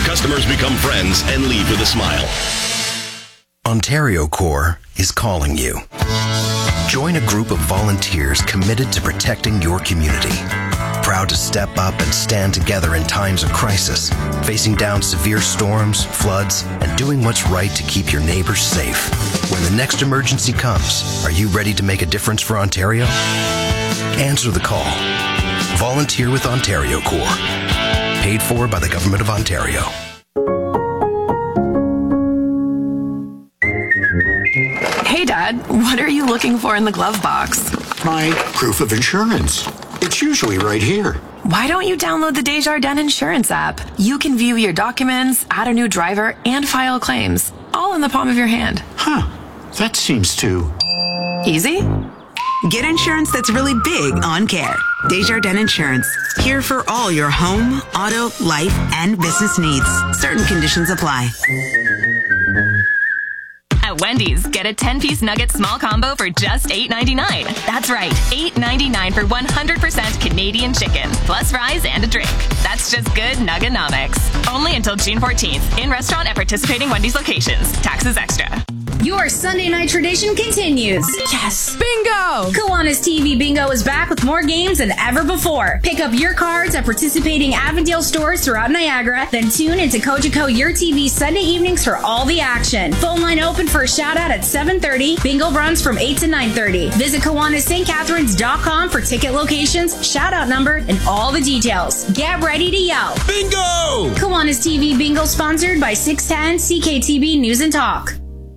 customers become friends and leave with a smile. Ontario Corps is calling you. Join a group of volunteers committed to protecting your community. Proud to step up and stand together in times of crisis, facing down severe storms, floods, and doing what's right to keep your neighbors safe. When the next emergency comes, are you ready to make a difference for Ontario? Answer the call. Volunteer with Ontario Corps. Paid for by the Government of Ontario. Hey, Dad, what are you looking for in the glove box? My proof of insurance. It's usually right here. Why don't you download the Desjardins Insurance app? You can view your documents, add a new driver, and file claims, all in the palm of your hand. Huh. That seems too easy? Get insurance that's really big on care. Desjardins Insurance. Here for all your home, auto, life, and business needs. Certain conditions apply. At Wendy's, get a 10-piece nugget small combo for just $8.99. That's right, $8.99 for 100% Canadian chicken, plus fries and a drink. That's just good Nugganomics. Only until June 14th. In restaurant at participating Wendy's locations. Taxes extra. Your Sunday night tradition continues. Yes! Bingo! Kiwanis TV Bingo is back with more games than ever before. Pick up your cards at participating Avondale stores throughout Niagara, then tune into Cogeco Your TV Sunday evenings for all the action. Phone line open for a shout-out at 7:30. Bingo runs from 8 to 9:30. Visit KiwanisSt.Catharines.com for ticket locations, shout-out number, and all the details. Get ready to yell. Bingo! Kiwanis TV Bingo sponsored by 610 CKTB News and Talk.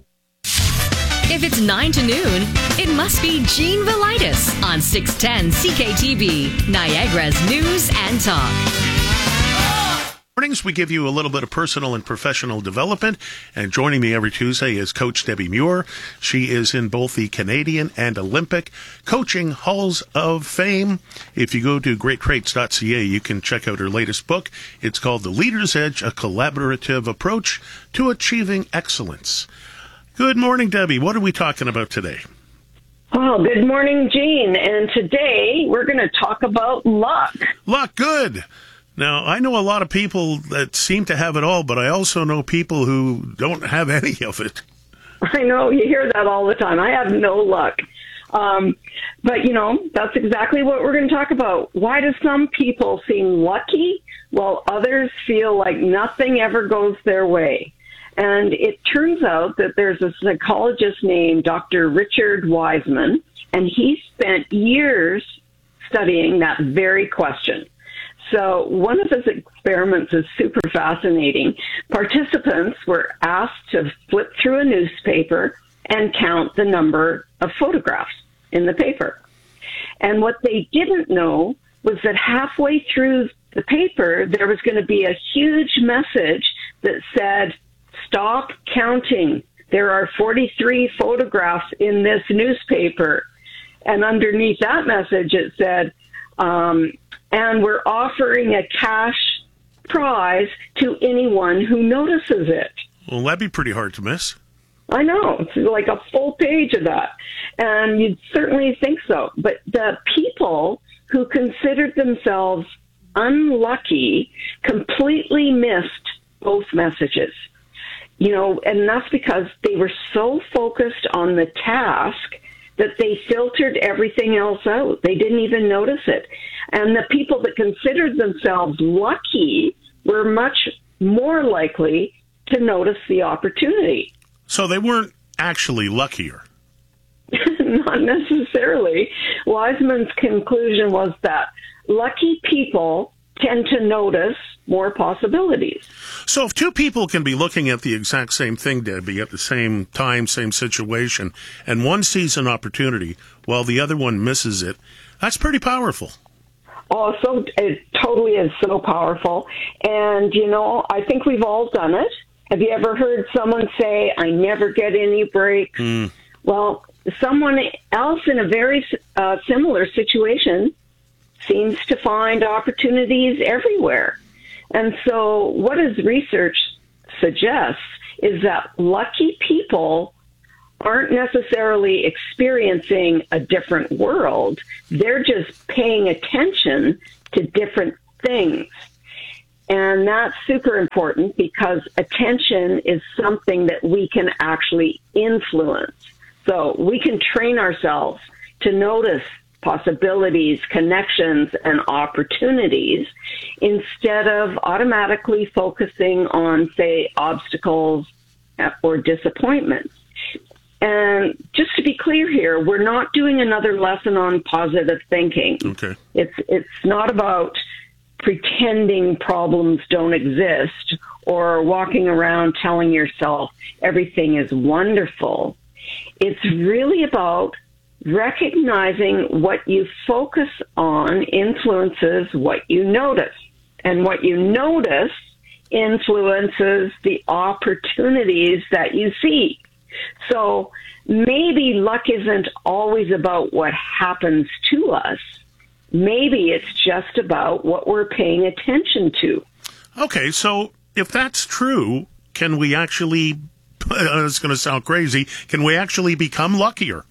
If it's 9 to noon, it must be Gene Velitis on 610 CKTB, Niagara's News and Talk. Mornings, we give you a little bit of personal and professional development, and joining me every Tuesday is Coach Debbie Muir. She is in both the Canadian and Olympic Coaching Halls of Fame. If you go to greattraits.ca, you can check out her latest book. It's called The Leader's Edge, a collaborative approach to achieving excellence. Good morning, Debbie. What are we talking about today? Well, good morning, Gene. And today we're going to talk about luck. Luck, good. Now, I know a lot of people that seem to have it all, but I also know people who don't have any of it. I know, you hear that all the time. I have no luck. But, you know, that's exactly what we're going to talk about. Why do some people seem lucky while others feel like nothing ever goes their way? And it turns out that there's a psychologist named Dr. Richard Wiseman, and he spent years studying that very question. So one of his experiments is super fascinating. Participants were asked to flip through a newspaper and count the number of photographs in the paper. And what they didn't know was that halfway through the paper, there was going to be a huge message that said, "Stop counting. There are 43 photographs in this newspaper." And underneath that message, it said, and we're offering a cash prize to anyone who notices it. Well, that'd be pretty hard to miss. I know. It's like a full page of that. And you'd certainly think so. But the people who considered themselves unlucky completely missed both messages. You know, and that's because they were so focused on the task that they filtered everything else out. They didn't even notice it. And the people that considered themselves lucky were much more likely to notice the opportunity. So they weren't actually luckier. Not necessarily. Wiseman's conclusion was that lucky people tend to notice more possibilities. So if two people can be looking at the exact same thing, Debbie, at the same time, same situation, and one sees an opportunity while the other one misses it, that's pretty powerful. Oh, so it totally is so powerful. And, you know, I think we've all done it. Have you ever heard someone say, "I never get any breaks"? Well, someone else in a very similar situation seems to find opportunities everywhere. And so what his research suggests is that lucky people aren't necessarily experiencing a different world. They're just paying attention to different things. And that's super important because attention is something that we can actually influence. So we can train ourselves to notice possibilities, connections, and opportunities instead of automatically focusing on, say, obstacles or disappointments. And just to be clear here, we're not doing another lesson on positive thinking. Okay. It's not about pretending problems don't exist or walking around telling yourself everything is wonderful. It's really about recognizing what you focus on influences what you notice, and what you notice influences the opportunities that you see. So maybe luck isn't always about what happens to us. Maybe it's just about what we're paying attention to. Okay, so if that's true, can we actually, it's going to sound crazy, can we actually become luckier?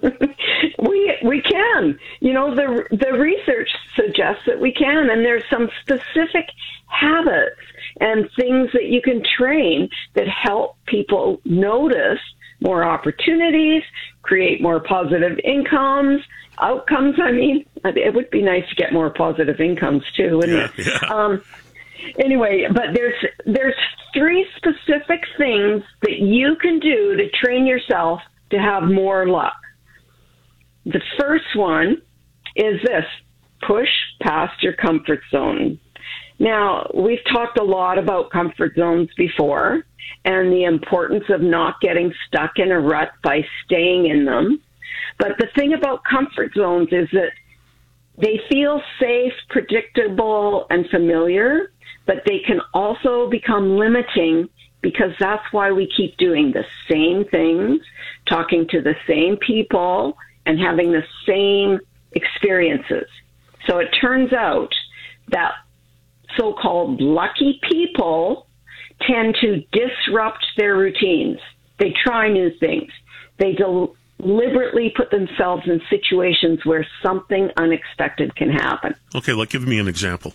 We can. You know, the research suggests that we can, and there's some specific habits and things that you can train that help people notice more opportunities, create more positive outcomes. I mean, it would be nice to get more positive incomes too, wouldn't it? Yeah. Anyway, but there's 3 specific things that you can do to train yourself to have more luck. The first one is this: push past your comfort zone. Now, we've talked a lot about comfort zones before and the importance of not getting stuck in a rut by staying in them. But the thing about comfort zones is that they feel safe, predictable, and familiar, but they can also become limiting because that's why we keep doing the same things, talking to the same people, and having the same experiences. So it turns out that so-called lucky people tend to disrupt their routines. They try new things. They deliberately put themselves in situations where something unexpected can happen. Okay, give me an example.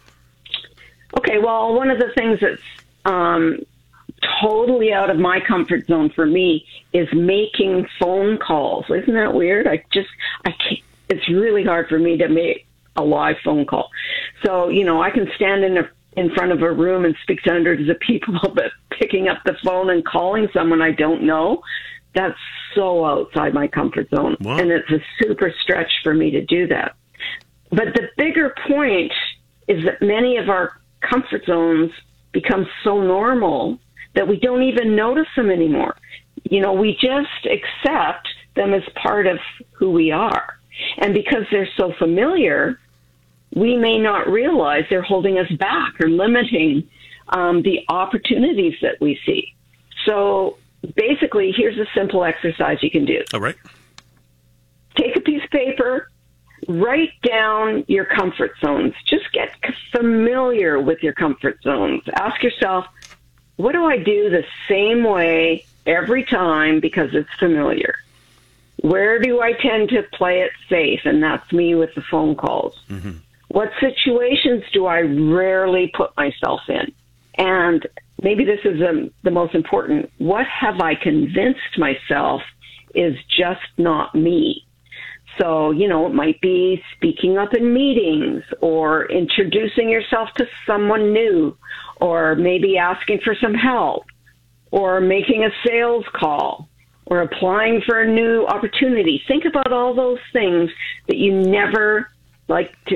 Okay, well, one of the things that's totally out of my comfort zone for me is making phone calls. Isn't that weird? I can't. It's really hard for me to make a live phone call. So, you know, I can stand in front of a room and speak to hundreds of people, but picking up the phone and calling someone I don't know, that's so outside my comfort zone. Wow. And it's a super stretch for me to do that. But the bigger point is that many of our comfort zones become so normal that we don't even notice them anymore. You know, we just accept them as part of who we are. And because they're so familiar, we may not realize they're holding us back or limiting the opportunities that we see. So basically, here's a simple exercise you can do. All right. Take a piece of paper, write down your comfort zones. Just get familiar with your comfort zones. Ask yourself, what do I do the same way every time because it's familiar? Where do I tend to play it safe? And that's me with the phone calls. Mm-hmm. What situations do I rarely put myself in? And maybe this is the most important. What have I convinced myself is just not me? So, you know, it might be speaking up in meetings or introducing yourself to someone new, or maybe asking for some help, or making a sales call, or applying for a new opportunity. Think about all those things that you never like to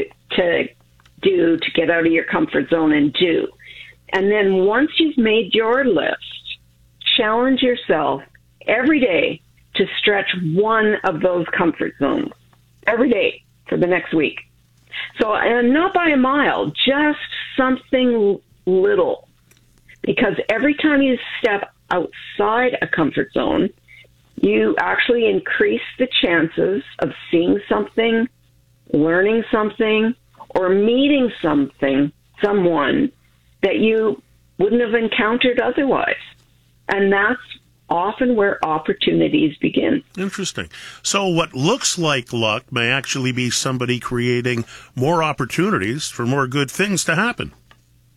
do to get out of your comfort zone and do. And then once you've made your list, challenge yourself every day to stretch one of those comfort zones every day for the next week. So, and not by a mile, just something little. Because every time you step outside a comfort zone, you actually increase the chances of seeing something, learning something, or meeting someone that you wouldn't have encountered otherwise. And that's often where opportunities begin. Interesting. So what looks like luck may actually be somebody creating more opportunities for more good things to happen.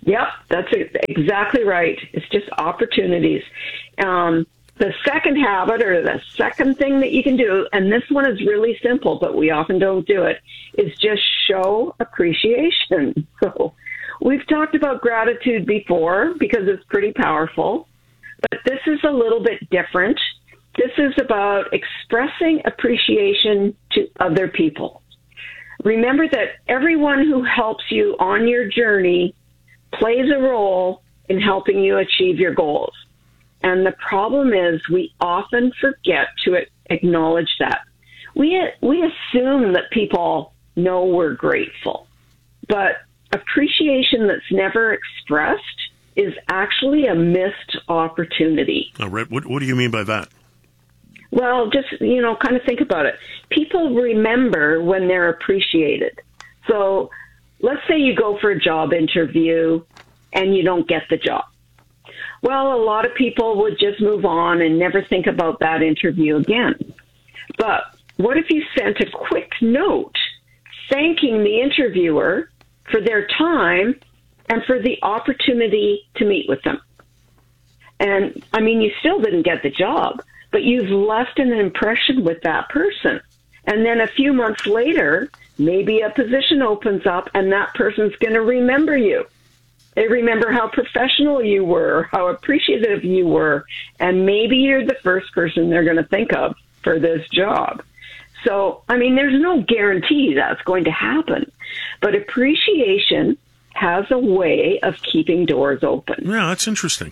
Yep, that's exactly right. It's just opportunities. The second habit, or the second thing that you can do, and this one is really simple, but we often don't do it, is just show appreciation. So we've talked about gratitude before because it's pretty powerful, but this is a little bit different. This is about expressing appreciation to other people. Remember that everyone who helps you on your journey plays a role in helping you achieve your goals. And the problem is we often forget to acknowledge that. We assume that people know we're grateful, but appreciation that's never expressed is actually a missed opportunity. All right. What do you mean by that? Well, just, kind of think about it. People remember when they're appreciated. So let's say you go for a job interview and you don't get the job. Well, a lot of people would just move on and never think about that interview again. But what if you sent a quick note thanking the interviewer for their time and for the opportunity to meet with them? And, you still didn't get the job, but you've left an impression with that person. And then a few months later, maybe a position opens up and that person's going to remember you. They remember how professional you were, how appreciative you were, and maybe you're the first person they're going to think of for this job. So, there's no guarantee that's going to happen, but appreciation has a way of keeping doors open. Yeah, that's interesting.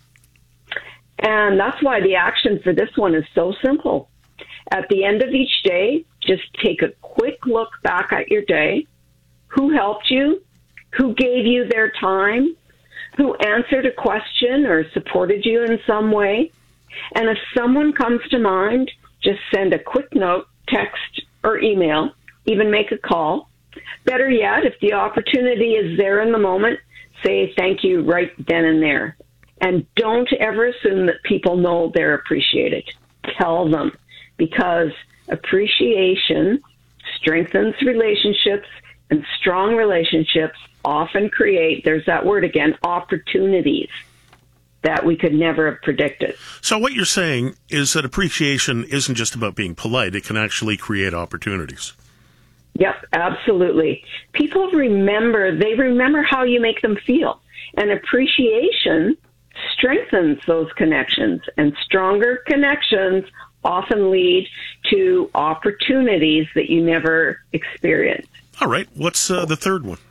And that's why the action for this one is so simple. At the end of each day, just take a quick look back at your day. Who helped you? Who gave you their time? Who answered a question or supported you in some way? And if someone comes to mind, just send a quick note, text, or email, even make a call. Better yet, if the opportunity is there in the moment, say thank you right then and there. And don't ever assume that people know they're appreciated. Tell them, because appreciation strengthens relationships, and strong relationships often create, there's that word again, opportunities that we could never have predicted. So what you're saying is that appreciation isn't just about being polite, it can actually create opportunities. Yep, absolutely. People remember how you make them feel. And appreciation strengthens those connections, and stronger connections often lead to opportunities that you never experienced. All right. What's the third one?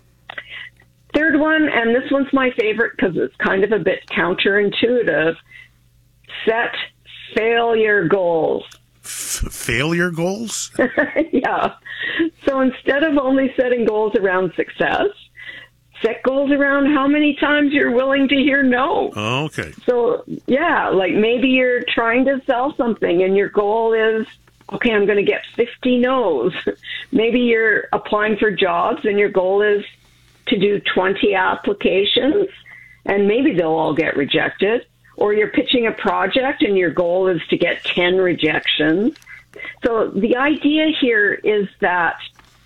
Third one, and this one's my favorite because it's kind of a bit counterintuitive. Set failure goals. Failure goals? Yeah. So instead of only setting goals around success, set goals around how many times you're willing to hear no. Oh, okay. So, yeah, like maybe you're trying to sell something and your goal is, okay, I'm going to get 50 no's. Maybe you're applying for jobs and your goal is to do 20 applications, and maybe they'll all get rejected. Or you're pitching a project and your goal is to get 10 rejections. So the idea here is that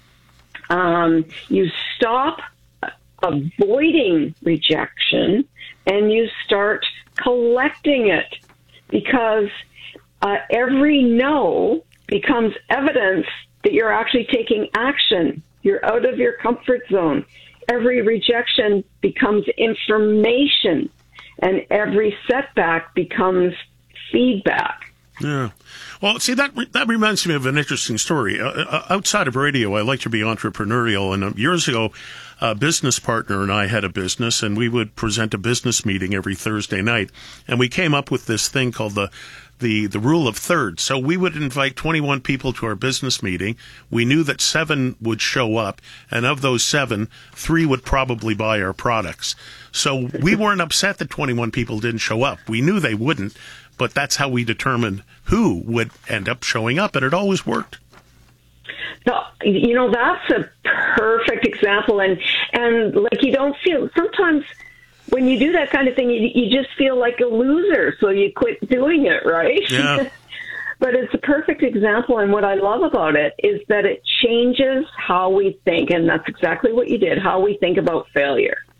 you stop avoiding rejection and you start collecting it, because every no becomes evidence that you're actually taking action. You're out of your comfort zone. Every rejection becomes information, and every setback becomes feedback. Yeah. Well, see, that reminds me of an interesting story. Outside of radio, I like to be entrepreneurial, and years ago, a business partner and I had a business, and we would present a business meeting every Thursday night, and we came up with this thing called the rule of thirds. So we would invite 21 people to our business meeting. We knew that 7 would show up, and of those 7, 3 would probably buy our products. So we weren't upset that 21 people didn't show up. We knew they wouldn't, but that's how we determined who would end up showing up, and it always worked. So, that's a perfect example, and like you don't feel, sometimes when you do that kind of thing, you just feel like a loser, so you quit doing it, right? Yeah. But it's a perfect example, and what I love about it is that it changes how we think, and that's exactly what you did, how we think about failure.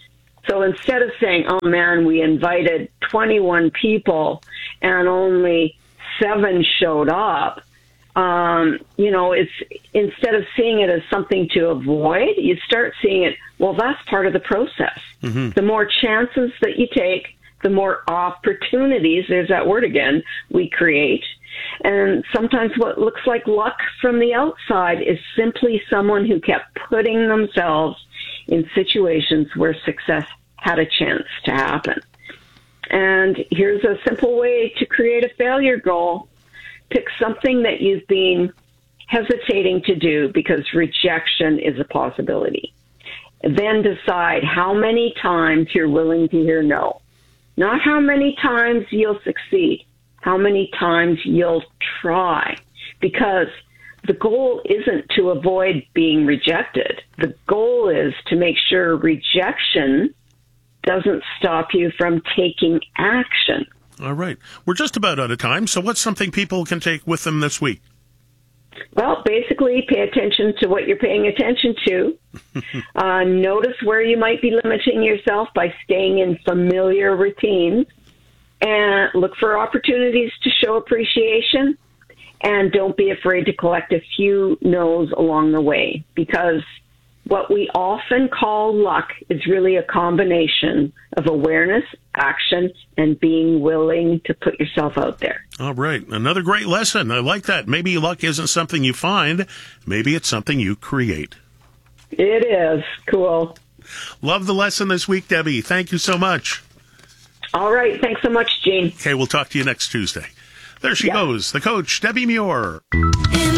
So instead of saying, oh man, we invited 21 people and only 7 showed up, it's instead of seeing it as something to avoid, you start seeing it, well, that's part of the process. Mm-hmm. The more chances that you take, the more opportunities, there's that word again, we create. And sometimes what looks like luck from the outside is simply someone who kept putting themselves in situations where success had a chance to happen. And here's a simple way to create a failure goal. Pick something that you've been hesitating to do because rejection is a possibility. Then decide how many times you're willing to hear no. Not how many times you'll succeed, how many times you'll try. Because the goal isn't to avoid being rejected. The goal is to make sure rejection doesn't stop you from taking action. All right. We're just about out of time, so what's something people can take with them this week? Well, basically, pay attention to what you're paying attention to. Notice where you might be limiting yourself by staying in familiar routines. And look for opportunities to show appreciation. And don't be afraid to collect a few no's along the way, because what we often call luck is really a combination of awareness, action, and being willing to put yourself out there. All right. Another great lesson. I like that. Maybe luck isn't something you find. Maybe it's something you create. It is. Cool. Love the lesson this week, Debbie. Thank you so much. All right. Thanks so much, Gene. Okay, we'll talk to you next Tuesday. There she goes, the coach, Debbie Muir.